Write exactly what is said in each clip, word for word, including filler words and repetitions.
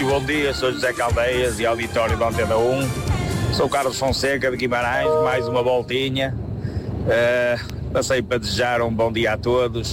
bom dia, sou José Caldeias e auditório da Antena um. Sou Carlos Fonseca de Guimarães, mais uma voltinha. Uh, passei para desejar um bom dia a todos,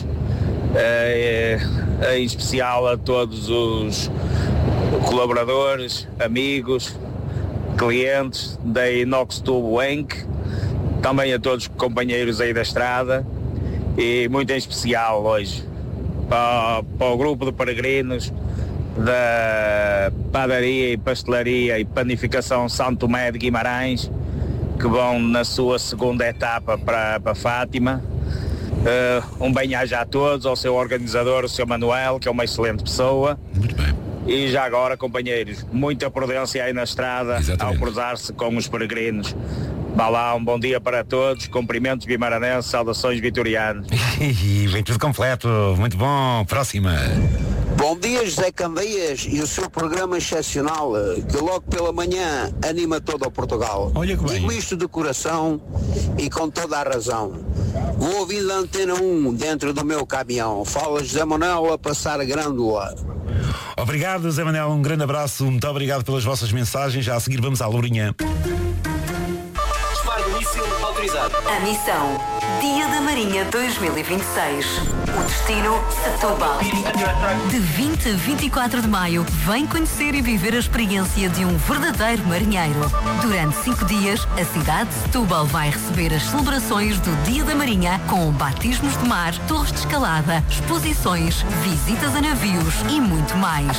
uh, em especial a todos os colaboradores, amigos, clientes da Inox Tubo Incorporated, também a todos os companheiros aí da estrada e muito em especial hoje para, para o grupo de peregrinos da padaria e pastelaria e panificação São Tomé de Guimarães, que vão na sua segunda etapa para, para Fátima. Uh, um bem-aja a todos, ao seu organizador, o seu Manuel, que é uma excelente pessoa. Muito bem. E já agora, companheiros, muita prudência aí na estrada. Exatamente. Ao cruzar-se com os peregrinos. Vá lá, um bom dia para todos, cumprimentos guimaranenses, saudações vitorianas. E vem tudo completo, muito bom, próxima. Bom dia, José Candeias, e o seu programa excepcional, que logo pela manhã anima todo o Portugal. Olha que bem. Digo isto de coração e com toda a razão. Vou ouvindo a Antena um dentro do meu caminhão. Fala José Manuel a passar a grândola. Obrigado, José Manuel, um grande abraço, muito obrigado pelas vossas mensagens. Já a seguir vamos à Lourinhã. A missão Dia da Marinha dois mil e vinte e seis. O destino Setúbal. De vinte a vinte e quatro de maio, vem conhecer e viver a experiência de um verdadeiro marinheiro. Durante cinco dias, a cidade de Setúbal vai receber as celebrações do Dia da Marinha com batismos de mar, torres de escalada, exposições, visitas a navios e muito mais.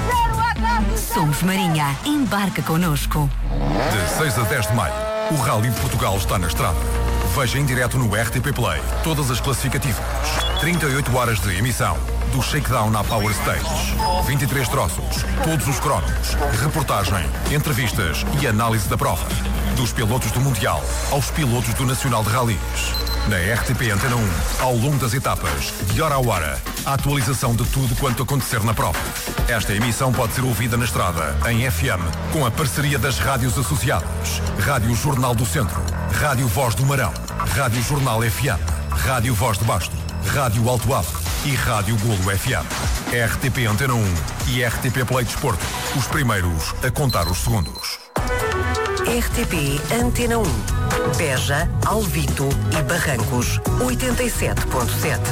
Somos Marinha. Embarca connosco. De seis a dez de maio, o Rally de Portugal está na estrada. Veja em direto no R T P Play todas as classificativas. trinta e oito horas de emissão. Do shakedown à Power Stage. vinte e três troços, todos os cronos, reportagem, entrevistas e análise da prova. Dos pilotos do Mundial aos pilotos do Nacional de Rallys. Na R T P Antena um, ao longo das etapas, de hora a hora, a atualização de tudo quanto acontecer na prova. Esta emissão pode ser ouvida na estrada, em F M, com a parceria das rádios associadas. Rádio Jornal do Centro, Rádio Voz do Marão, Rádio Jornal F M, Rádio Voz de Basto, Rádio Alto Alto e Rádio Golo F M. R T P Antena um e R T P Play Desporto, os primeiros a contar os segundos. R T P Antena um. Beja, Alvito e Barrancos, oitenta e sete ponto sete.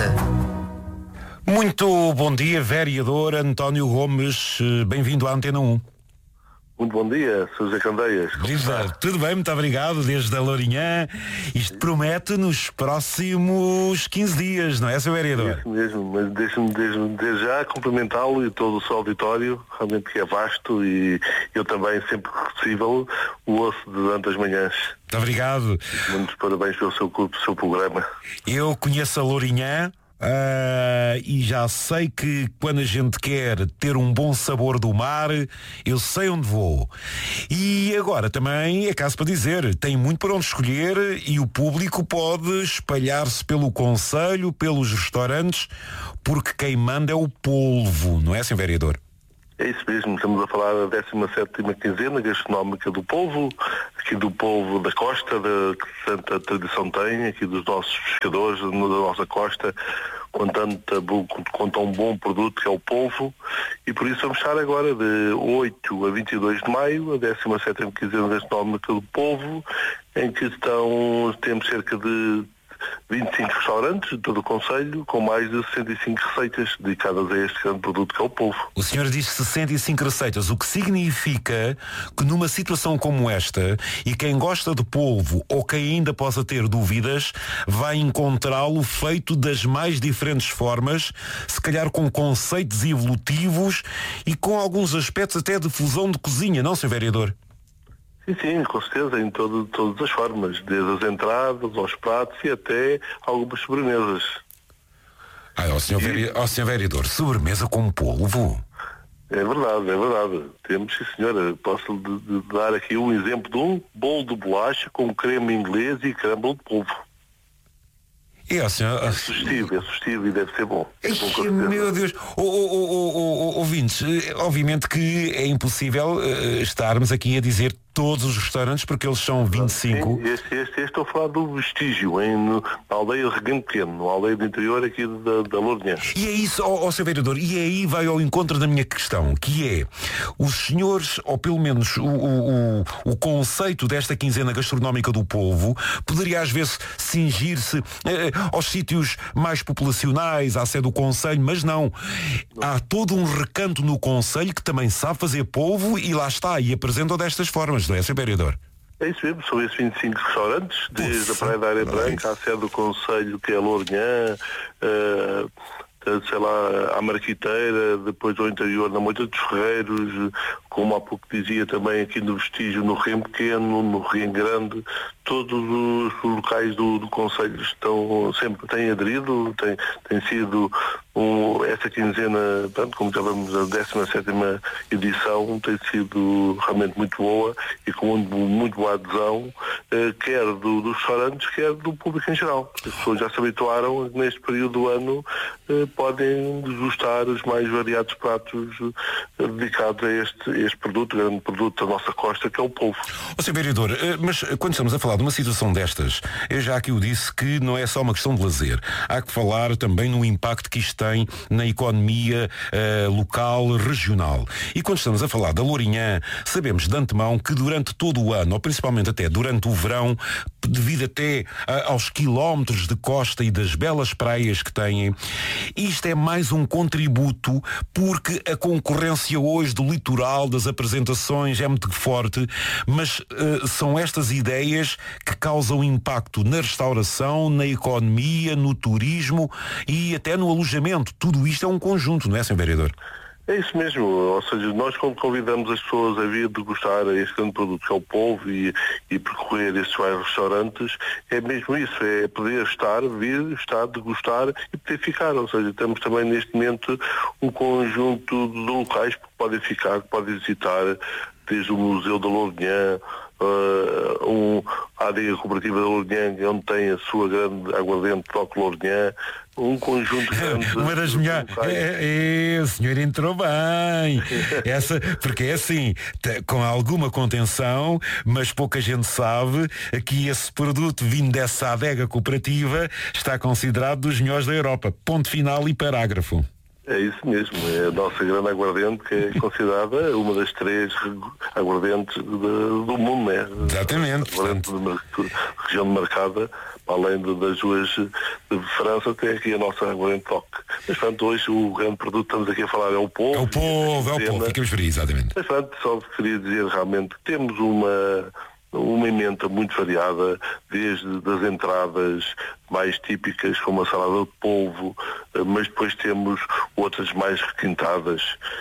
Muito bom dia, vereador António Gomes, bem-vindo à Antena um. Muito bom dia, senhor José Candeias. Viva, tudo bem, muito obrigado, desde a Lourinhã. Isto promete nos próximos quinze dias, não é, senhor vereador? Isso mesmo, mas deixe-me desde, desde já cumprimentá-lo e todo o seu auditório, realmente que é vasto, e eu também, sempre que possível, o ouço durante as manhãs. Muito obrigado. Muitos parabéns pelo seu, pelo seu programa. Eu conheço a Lourinhã. Uh, e já sei que quando a gente quer ter um bom sabor do mar, eu sei onde vou. E agora também é caso para dizer, tem muito para onde escolher e o público pode espalhar-se pelo concelho, pelos restaurantes, porque quem manda é o polvo, não é, senhor vereador? É isso mesmo, estamos a falar da décima sétima quinzena gastronómica do polvo, aqui do polvo da costa, da, que tanta tradição tem, aqui dos nossos pescadores, da nossa costa, com, tanta, com tão bom produto que é o polvo, e por isso vamos estar agora de oito a vinte e dois de maio, a décima sétima quinzena gastronómica do polvo, em que estão, temos cerca de vinte e cinco restaurantes de todo o concelho, com mais de sessenta e cinco receitas dedicadas a este grande produto que é o polvo. O senhor diz sessenta e cinco receitas, o que significa que numa situação como esta, e quem gosta de polvo ou quem ainda possa ter dúvidas, vai encontrá-lo feito das mais diferentes formas, se calhar com conceitos evolutivos e com alguns aspectos até de fusão de cozinha, não, senhor vereador? Sim, sim, com certeza, em todo, todas as formas, desde as entradas, aos pratos e até algumas sobremesas. Ah, ó senhor, veri... ó, senhor vereador, sobremesa com polvo? É verdade, é verdade. Temos, sim senhora, posso de, de dar aqui um exemplo de um bolo de bolacha com creme inglês e crumble de polvo. É, ó, senhor... é sugestivo, é sugestivo e deve ser bom. É bom, Ai, meu Deus, oh, oh, oh, oh, oh, ouvintes, obviamente que é impossível uh, estarmos aqui a dizer todos os restaurantes, porque eles são vinte e cinco. Sim, este, este, este estou a falar do Vestígio, em, no, na aldeia de Reguém Pequeno, na aldeia do interior aqui da, da Lourinhã. E é isso, ó, ó Senhor Vereador, e aí vai ao encontro da minha questão, que é, os senhores, ou pelo menos o, o, o, o conceito desta quinzena gastronómica do povo, poderia às vezes cingir-se eh, aos sítios mais populacionais, à sede do Conselho, mas não. Há todo um recanto no Conselho que também sabe fazer povo e lá está, e apresentam destas formas, não é, Senhor Vereador? É isso mesmo, são esses vinte e cinco restaurantes, desde a Praia da Areia Branca, à sede do Conselho, que é a Lourinhã, uh, sei lá, à Marquiteira, depois ao interior, na Moita dos Ferreiros, como há pouco dizia também aqui no Vestígio, no Rio Pequeno, no Rio Grande, todos os locais do, do Conselho estão, sempre têm aderido, tem, tem sido um, essa quinzena, pronto, como já vamos a décima sétima edição, tem sido realmente muito boa e com muito boa adesão, eh, quer do, dos restaurantes, quer do público em geral. As pessoas já se habituaram, neste período do ano, eh, podem degustar os mais variados pratos eh, dedicados a este, este produto, grande produto da nossa costa, que é o polvo. Ó, senhor Vereador, mas quando estamos a falar de uma situação destas, eu já aqui o disse que não é só uma questão de lazer. Há que falar também no impacto que isto tem na economia uh, local, regional. E quando estamos a falar da Lourinhã, sabemos de antemão que durante todo o ano, ou principalmente até durante o verão, devido até uh, aos quilómetros de costa e das belas praias que têm, isto é mais um contributo, porque a concorrência hoje do litoral, das apresentações é muito forte, mas uh, são estas ideias que causam impacto na restauração, na economia, no turismo e até no alojamento. Tudo isto é um conjunto, não é, senhor Vereador? É isso mesmo, ou seja, nós quando convidamos as pessoas a vir degustar este grande produto que é o polvo e, e percorrer esses vários restaurantes, é mesmo isso, é poder estar, vir, estar, degustar e poder ficar, ou seja, temos também neste momento um conjunto de locais que podem ficar, que podem visitar, desde o Museu da Lourinhã, uh, um, a Adega Cooperativa da Lourinhã, onde tem a sua grande aguardente Toque Lourinhã, um conjunto grande. Uma das melhores. É, é, o senhor entrou bem. Essa, porque é assim, com alguma contenção, mas pouca gente sabe que esse produto vindo dessa adega cooperativa está considerado dos melhores da Europa. Ponto final e parágrafo. É isso mesmo, é a nossa grande aguardente, que é considerada uma das três aguardentes de, do mundo, né? Exatamente. Aguardente de região demarcada, além de, das duas de França, tem aqui a nossa aguardente toque. Mas, portanto, hoje o grande produto que estamos aqui a falar é o polvo. É o polvo, é o polvo, ficamos por aí, exatamente. Mas, portanto, só queria dizer realmente que temos uma... uma emenda muito variada, desde das entradas mais típicas, como a salada de polvo, mas depois temos outras mais requintadas,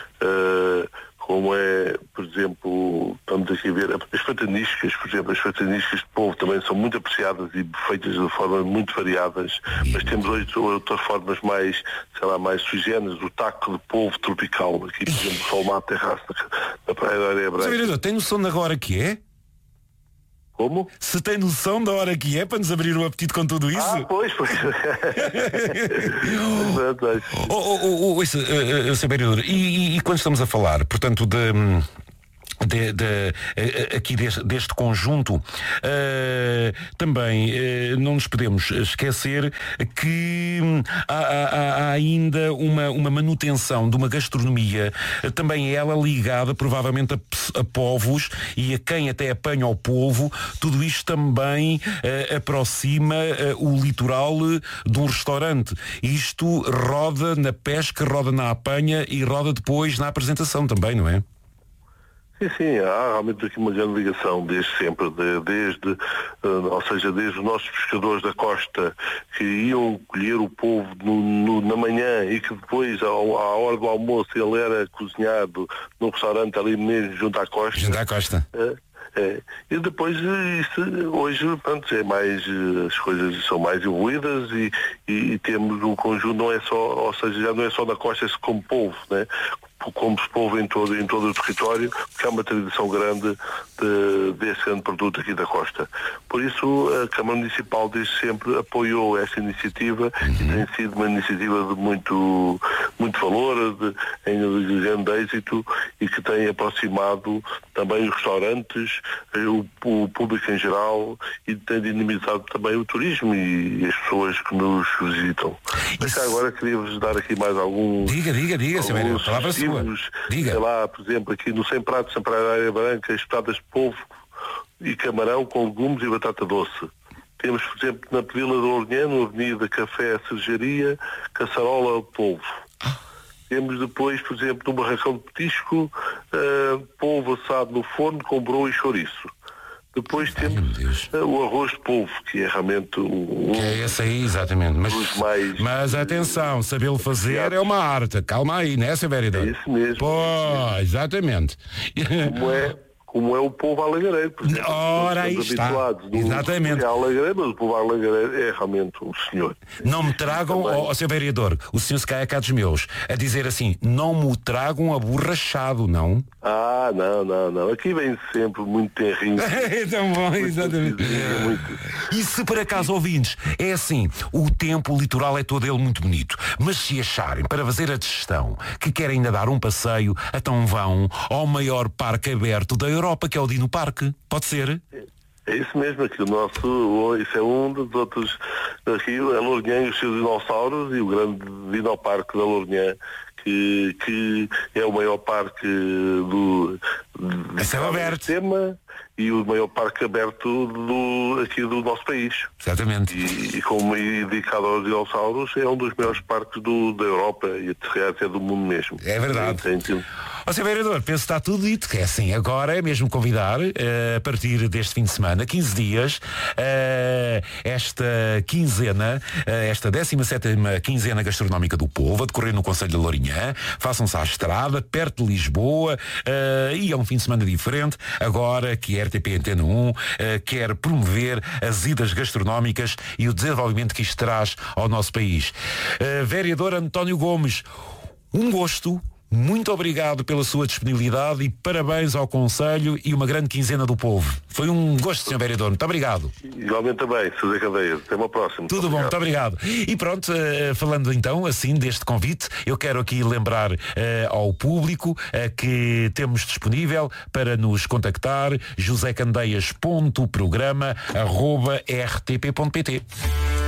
como é, por exemplo, estamos aqui a ver, as fataniscas, por exemplo, as fataniscas de polvo também são muito apreciadas e feitas de formas muito variadas, mas temos hoje outras formas mais, sei lá, mais sui generis, o taco de polvo tropical, aqui, por exemplo, Solmar Terraço, na Praia da Areia Branca. Vereador, tem noção de agora que é? Como? Se tem noção da hora que é para nos abrir o apetite com tudo isso? Ah, pois, pois. oh, oh, oh, oh, isso, uh, uh, Vereador, e, e, e quando estamos a falar, portanto, de... De, de, aqui deste, deste conjunto, uh, também uh, não nos podemos esquecer que há, há, há ainda uma, uma manutenção de uma gastronomia, uh, também ela ligada provavelmente a, a povos e a quem até apanha o polvo. Tudo isto também uh, aproxima uh, o litoral uh, de um restaurante. Isto roda na pesca, roda na apanha e roda depois na apresentação também, não é? Sim, sim, há realmente aqui uma grande ligação desde sempre, de, desde, uh, ou seja, desde os nossos pescadores da costa que iam colher o polvo no, no, na manhã e que depois, ao, à hora do almoço, ele era cozinhado num restaurante ali mesmo junto à costa. Junto à costa. Uh, É. E depois isso, hoje pronto, é mais, as coisas são mais evoluídas e, e, e temos um conjunto, não é só, ou seja, já não é só na costa esse como polvo, né? come-se polvo em todo, em todo o território, porque há uma tradição grande de, desse grande produto aqui da costa. Por isso, a Câmara Municipal desde sempre apoiou esta iniciativa uhum. e tem sido uma iniciativa de muito, muito valor, de, de grande êxito e que tem aproximado também os restaurantes, o, o público em geral e tem dinamizado também o turismo e as pessoas que nos visitam. Mas agora queria-vos dar aqui mais algum... Diga, diga, diga, Savério, palavra sua. Diga. Sei lá, por exemplo, aqui no Sem Pratos, Sem Praia Branca, espetadas de polvo e camarão com legumes e batata doce. Temos, por exemplo, na Vila do Lourinhã, na Avenida Café Cervejaria, caçarola polvo. Ah. Temos depois, por exemplo, no Barracão de Petisco, uh, polvo assado no forno com broa e chouriço. Depois Ai, temos uh, o arroz de polvo, que é realmente um... Que é esse aí, exatamente. Mas, mais, mas atenção, sabê-lo fazer é uma arte. Calma aí, né, Savério? É isso mesmo. Pô, exatamente. Como é... como é o povo alagareiro, por exemplo. Ora, aí está. Exatamente. É alagareiro, mas o povo alagareiro é realmente o senhor. Não me tragam, ó, ó, seu vereador, o senhor se cai a cá dos meus, a dizer assim, não me tragam aborrachado, não? Ah, não, não, não. Aqui vem sempre muito terrinho. É tão bom, exatamente. Muito... E se por acaso, ouvintes, é assim, o tempo, o litoral é todo ele muito bonito, mas se acharem para fazer a digestão que querem ainda dar um passeio, então vão ao maior parque aberto da Europa, que é o Dino Parque. Pode ser? É isso mesmo, aqui o nosso, isso é um dos outros, aqui a Lourinhã e os seus dinossauros e o grande Dinoparque da Lourinhã, que, que é o maior parque do, do céu aberto. Sistema e o maior parque aberto do, aqui do nosso país. Exatamente. E, e como e dedicado aos dinossauros, é um dos maiores parques do, da Europa e até do mundo mesmo. É verdade. Ó, senhor vereador, penso que está tudo dito, que é assim, agora é mesmo convidar, uh, a partir deste fim de semana, quinze dias, uh, esta quinzena, uh, esta décima sétima quinzena gastronómica do povo, a decorrer no Concelho de Lourinhã, façam-se à estrada, perto de Lisboa, uh, e é um fim de semana diferente, agora que a R T P Antena um uh, quer promover as idas gastronómicas e o desenvolvimento que isto traz ao nosso país. Uh, vereador António Gomes, um gosto. Muito obrigado pela sua disponibilidade e parabéns ao Conselho e uma grande quinzena do povo. Foi um gosto, senhor vereador. Muito obrigado. Igualmente também, José Candeias. Até uma próxima. Tudo bom, muito obrigado. E pronto, uh, falando então assim deste convite, eu quero aqui lembrar uh, ao público uh, que temos disponível para nos contactar josé candeias ponto programa arroba r t p ponto p t.